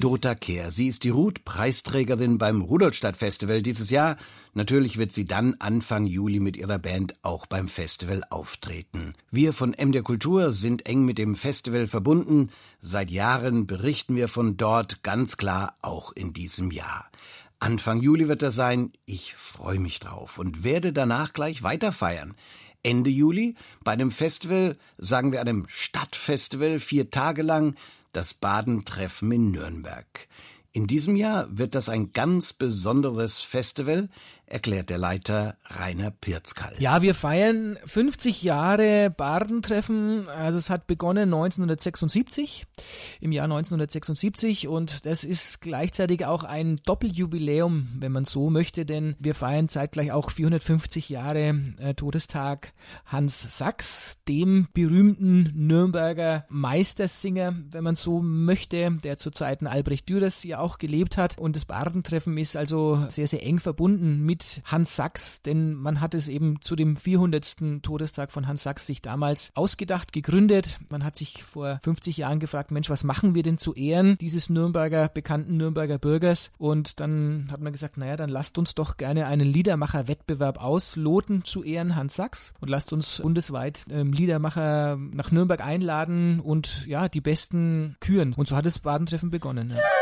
Dota Kehr. Sie ist die Ruth-Preisträgerin beim Rudolstadt-Festival dieses Jahr. Natürlich wird sie dann Anfang Juli mit ihrer Band auch beim Festival auftreten. Wir von MDR Kultur sind eng mit dem Festival verbunden. Seit Jahren berichten wir von dort, ganz klar auch in diesem Jahr. Anfang Juli wird das sein. Ich freue mich drauf und werde danach gleich weiter feiern. Ende Juli bei einem Festival, sagen wir einem Stadtfestival, 4 Tage lang, das Badentreffen in Nürnberg. In diesem Jahr wird das ein ganz besonderes Festival, erklärt der Leiter Rainer Pirzkal. Ja, wir feiern 50 Jahre Badentreffen. Also es hat begonnen 1976, im Jahr 1976, und das ist gleichzeitig auch ein Doppeljubiläum, wenn man so möchte, denn wir feiern zeitgleich auch 450 Jahre Todestag Hans Sachs, dem berühmten Nürnberger Meistersinger, wenn man so möchte, der zu Zeiten Albrecht Dürers ja auch gelebt hat. Und das Badentreffen ist also sehr, sehr eng verbunden mit Hans Sachs, denn man hat es eben zu dem 400. Todestag von Hans Sachs sich damals ausgedacht, gegründet. Man hat sich vor 50 Jahren gefragt, Mensch, was machen wir denn zu Ehren dieses bekannten Nürnberger Bürgers? Und dann hat man gesagt, naja, dann lasst uns doch gerne einen Liedermacher-Wettbewerb ausloten zu Ehren Hans Sachs und lasst uns bundesweit Liedermacher nach Nürnberg einladen und ja, die Besten küren. Und so hat das Badentreffen begonnen. Ja.